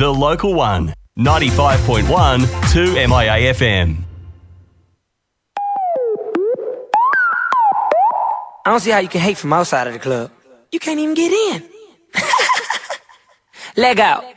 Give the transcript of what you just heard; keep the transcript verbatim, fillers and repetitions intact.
The local one. ninety-five point one, two M I A F M. I don't see how you can hate from outside of the club. You can't even get in. Leg out.